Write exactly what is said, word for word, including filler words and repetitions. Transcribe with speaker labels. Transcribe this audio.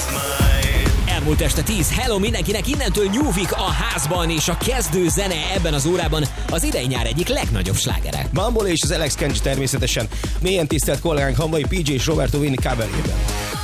Speaker 1: Elmúlt este tíz, hello mindenkinek, innentől nyúvik a házban, és a kezdő zene ebben az órában az idei-nyár egyik legnagyobb slágere.
Speaker 2: Bumble és az Alex Kenji természetesen, mélyen tisztelt kollégánk Hamvai pé jé és Roberto Vinny coverjében.